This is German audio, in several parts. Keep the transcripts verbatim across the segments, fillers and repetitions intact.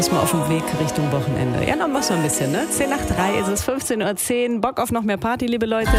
Ist mal auf dem Weg Richtung Wochenende. Ja, noch mal so ein bisschen, ne? zehn nach drei ist es, fünfzehn Uhr zehn. Bock auf noch mehr Party, liebe Leute?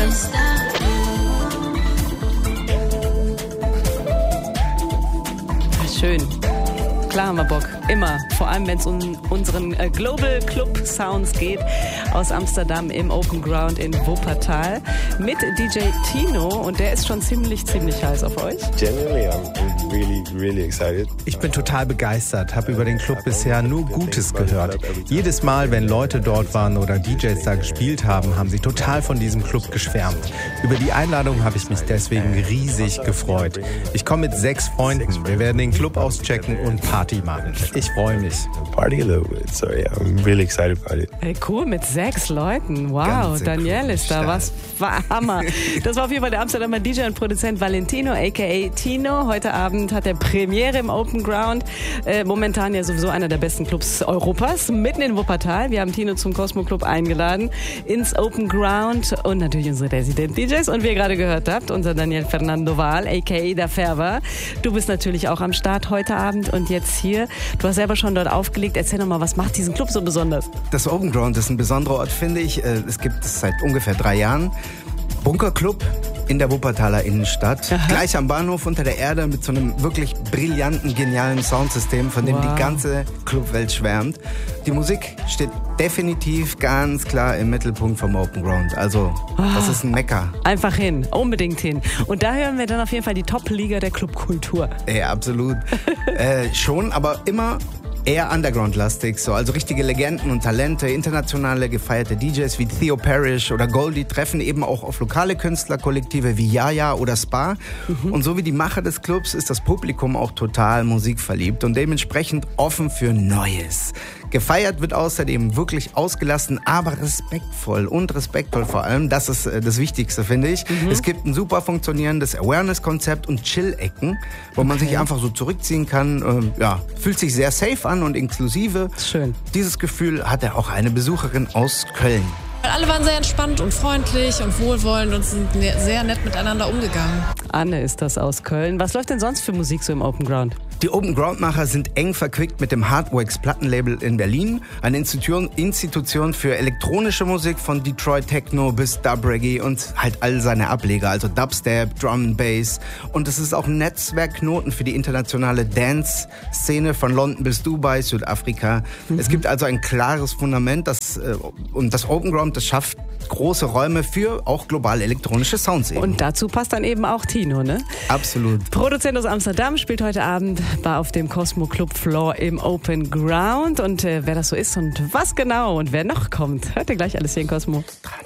Schön. Klar haben wir Bock. Immer. Vor allem, wenn es um unseren äh, Global Club Sounds geht. Aus Amsterdam im Open Ground in Wuppertal. Mit D J Tino. Und der ist schon ziemlich, ziemlich heiß auf euch. Genuinely, I'm really, really excited. Ich bin total begeistert. Habe über den Club bisher nur Gutes gehört. Jedes Mal, wenn Leute dort waren oder D Js da gespielt haben, haben sie total von diesem Club geschwärmt. Über die Einladung habe ich mich deswegen riesig gefreut. Ich komme mit sechs Freunden. Wir werden den Club auschecken und Party machen. Ich freue mich. Party a little bit, so yeah, I'm really excited about it. Hey, cool, mit sechs Leuten. Wow, Ganze Daniel ist da. Stadt. Was war Hammer. Das war auf jeden Fall der Amsterdamer D J und Produzent Valentino, aka Tino. Heute Abend hat er Premiere im Open Ground. Äh, momentan ja sowieso einer der besten Clubs Europas, mitten in Wuppertal. Wir haben Tino zum Cosmo Club eingeladen, ins Open Ground und natürlich unsere Resident-D Js. Und wie ihr gerade gehört habt, unser Daniel Fernando Wahl, aka Der Färber. Du bist natürlich auch am Start heute Abend und jetzt hier. Du hast selber schon dort aufgelegt. Erzähl doch mal, was macht diesen Club so besonders? Das Open Ground ist ein besonderer Ort, finde ich. Es gibt es seit ungefähr drei Jahren. Bunkerclub in der Wuppertaler Innenstadt. Aha. Gleich am Bahnhof unter der Erde mit so einem wirklich brillanten, genialen Soundsystem, von dem wow. die ganze Clubwelt schwärmt. Die Musik steht definitiv ganz klar im Mittelpunkt vom Open Ground. Also, oh. das ist ein Mekka. Einfach hin, unbedingt hin. Und da hören wir dann auf jeden Fall die Top-Liga der Clubkultur. Ja, absolut. äh, schon, aber immer eher Underground-lastig, so. Also richtige Legenden und Talente, internationale gefeierte D Js wie Theo Parrish oder Goldie treffen eben auch auf lokale Künstlerkollektive wie Yaya oder Spa. Mhm. Und so wie die Macher des Clubs ist das Publikum auch total musikverliebt und dementsprechend offen für Neues. Gefeiert wird außerdem wirklich ausgelassen, aber respektvoll und respektvoll vor allem. Das ist äh, das Wichtigste, finde ich. Mhm. Es gibt ein super funktionierendes Awareness-Konzept und Chill-Ecken, wo man okay. sich einfach so zurückziehen kann. Ähm, ja, fühlt sich sehr safe an und inklusive. Schön. Dieses Gefühl hatte auch eine Besucherin aus Köln. Alle waren sehr entspannt und freundlich und wohlwollend und sind sehr nett miteinander umgegangen. Anne ist das aus Köln. Was läuft denn sonst für Musik so im Open Ground? Die Open Ground-Macher sind eng verquickt mit dem Hardwax Plattenlabel in Berlin, eine Institution, Institution für elektronische Musik von Detroit Techno bis Dub Reggae und halt all seine Ableger, also Dubstep, Drum and Bass. Und es ist auch ein Netzwerkknoten für die internationale Dance-Szene von London bis Dubai, Südafrika. Mhm. Es gibt also ein klares Fundament, das, und das Open Ground, das schafft große Räume für auch global elektronische Sounds eben. Und dazu passt dann eben auch Tino, ne? Absolut. Produzent aus Amsterdam spielt heute Abend war auf dem Cosmo Club Floor im Open Ground. Und äh, wer das so ist und was genau und wer noch kommt, hört ihr gleich alles hier in Cosmo.